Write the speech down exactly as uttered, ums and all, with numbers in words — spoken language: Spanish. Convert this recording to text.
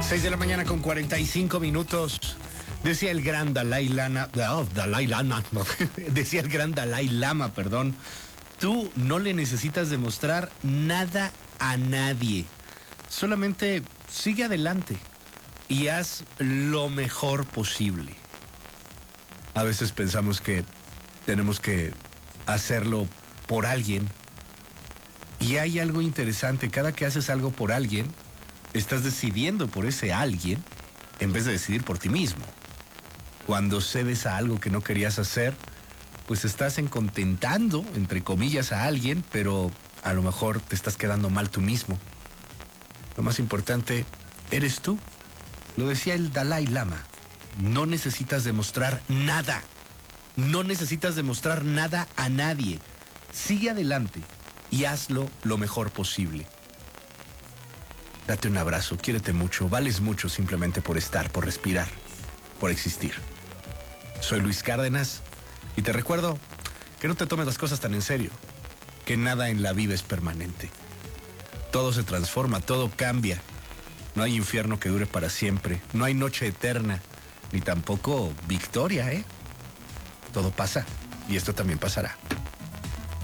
seis de la mañana con cuarenta y cinco minutos. Decía el gran Dalai Lama, oh, Dalai Lama, decía el gran Dalai Lama, perdón. Tú no le necesitas demostrar nada a nadie. Solamente sigue adelante y haz lo mejor posible. A veces pensamos que tenemos que hacerlo por alguien. Y hay algo interesante, cada que haces algo por alguien, estás decidiendo por ese alguien en vez de decidir por ti mismo. Cuando cedes a algo que no querías hacer, pues estás encontentando, entre comillas, a alguien, pero a lo mejor te estás quedando mal tú mismo. Lo más importante, eres tú. Lo decía el Dalai Lama. No necesitas demostrar nada. No necesitas demostrar nada a nadie. Sigue adelante y hazlo lo mejor posible. Date un abrazo, quiérete mucho, vales mucho simplemente por estar, por respirar, por existir. Soy Luis Cárdenas y te recuerdo que no te tomes las cosas tan en serio, que nada en la vida es permanente. Todo se transforma, todo cambia. No hay infierno que dure para siempre, no hay noche eterna, ni tampoco victoria, ¿eh? Todo pasa y esto también pasará.